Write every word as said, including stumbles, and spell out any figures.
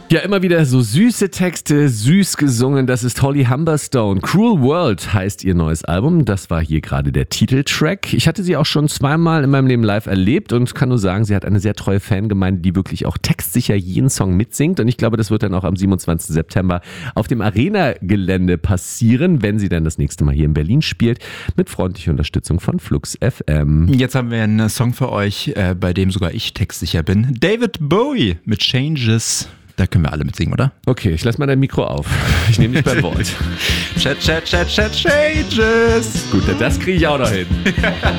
Ja, immer wieder so süße Texte, süß gesungen. Das ist Holly Humberstone. Cruel World heißt ihr neues Album. Das war hier gerade der Titeltrack. Ich hatte sie auch schon zweimal in meinem Leben live erlebt und kann nur sagen, sie hat eine sehr treue Fangemeinde, die wirklich auch textsicher jeden Song mitsingt. Und ich glaube, das wird dann auch am siebenundzwanzigsten September auf dem Arena-Gelände passieren, wenn sie dann das nächste Mal hier in Berlin spielt, mit freundlicher Unterstützung von Flux F M. Jetzt haben wir einen Song für euch, äh, bei dem sogar ich textsicher bin. David Bowie mit Changes. Da können wir alle mitsingen, oder? Okay, ich lass mal dein Mikro auf. Ich nehme dich beim Wort. Chat, chat, chat, chat, changes. Gut, das kriege ich auch noch hin.